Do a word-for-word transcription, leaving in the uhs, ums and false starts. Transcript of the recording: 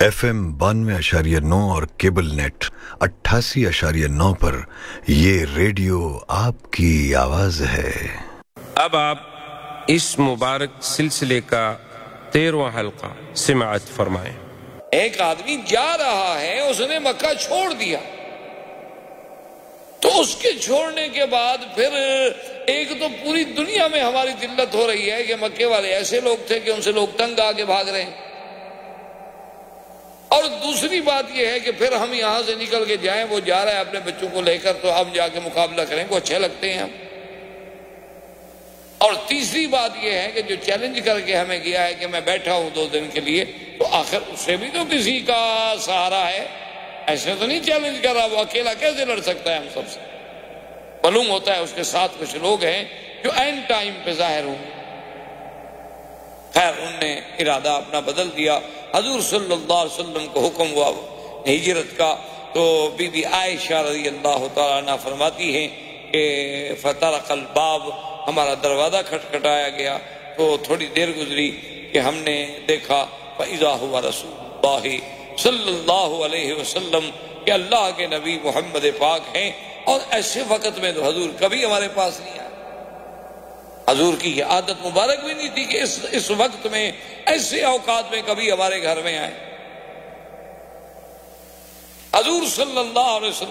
F M بانوے اشاریہ نو اور کیبل نیٹ اٹھاسی اشاریہ نو پر یہ ریڈیو آپ کی آواز ہے۔ اب آپ اس مبارک سلسلے کا تیرواں حلقہ سماعت فرمائیں۔ ایک آدمی جا رہا ہے، اس نے مکہ چھوڑ دیا، تو اس کے چھوڑنے کے بعد پھر ایک تو پوری دنیا میں ہماری ذلت ہو رہی ہے کہ مکے والے ایسے لوگ تھے کہ ان سے لوگ تنگ آ کے بھاگ رہے ہیں، اور دوسری بات یہ ہے کہ پھر ہم یہاں سے نکل کے جائیں، وہ جا رہا ہے اپنے بچوں کو لے کر، تو ہم جا کے مقابلہ کریں کو اچھے لگتے ہیں ہم۔ اور تیسری بات یہ ہے کہ جو چیلنج کر کے ہمیں گیا ہے کہ میں بیٹھا ہوں دو دن کے لیے، تو آخر اسے بھی تو کسی کا سہارا ہے، ایسے تو نہیں چیلنج کر رہا، وہ اکیلا کیسے لڑ سکتا ہے ہم سب سے؟ معلوم ہوتا ہے اس کے ساتھ کچھ لوگ ہیں جو اینڈ ٹائم پہ ظاہر ہوں گے۔ خیر انہوں نے ارادہ اپنا بدل دیا، حضور صلی اللہ علیہ وسلم کو حکم ہوا ہجرت کا، تو بی بی عائشہ رضی اللہ تعالیٰ عنہ فرماتی ہیں کہ فطرق الباب، ہمارا دروازہ کھٹکھٹایا گیا، تو تھوڑی دیر گزری کہ ہم نے دیکھا فَإِذَا هُوَ رسول اللہ صلی اللہ علیہ وسلم کہ اللہ کے نبی محمد پاک ہیں، اور ایسے وقت میں تو حضور کبھی ہمارے پاس نہیں آئے۔ حضور کی یہ عادت مبارک بھی نہیں تھی کہ اس اس وقت میں ایسے اوقات میں کبھی ہمارے گھر میں آئے۔ حضور صلی اللہ علیہ وسلم